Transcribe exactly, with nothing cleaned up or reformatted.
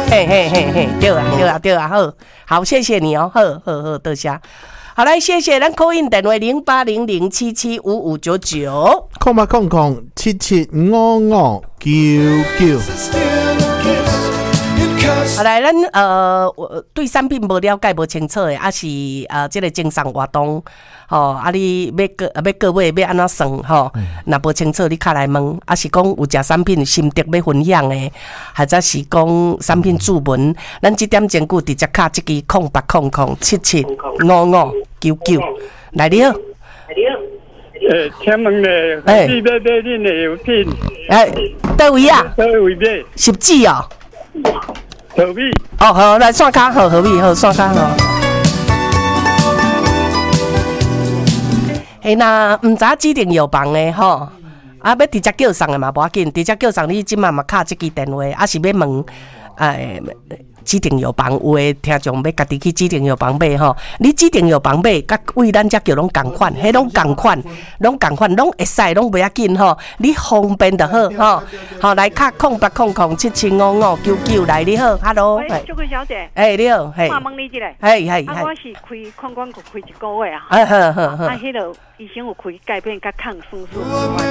嘿嘿嘿嘿，对啊对啊对啊，好，好，谢谢你哦，好好好，多谢。好，来谢谢咱 call in 电话零八零零七七五五九九， 空八空空七七五五九九。 好来，咱呃，对产品无了解、无清楚的，还是呃，这个经商活动，吼、哦，啊，你要个要各位要安怎算吼？若、哦、无清楚，你卡来问，啊是讲有食产品心得要分享的，或者是讲产品注文，咱这点前句直接卡这个空八空空七七五五九九，来你好。 诶，请问咧，你要买恁的药品？ 诶，倒位啊？ 倒位买？ 十指哦。 何必？ 哦，好，来线卡好，何必好线卡好。嘿，那唔知指定药房的吼，啊，要直接叫送的嘛，无要紧，直接叫送你即马嘛卡即支电话，啊是要问，诶、呃，指定药房有诶听众要家己去指定药房买吼，你指定药房买，甲为咱遮叫拢共款，迄拢共款，拢共款，拢会使，拢袂要紧吼，你方便就好吼。好，来卡空八空空七七五五九九，来你好 ，Hello， 喂，祝贵小姐， 哎，你好，嘿， 我问你一个， 嘿嘿嘿， 啊，我是开观光局开一个月啊， 哎呵呵呵， 啊，迄个医生有开改变甲抗生素。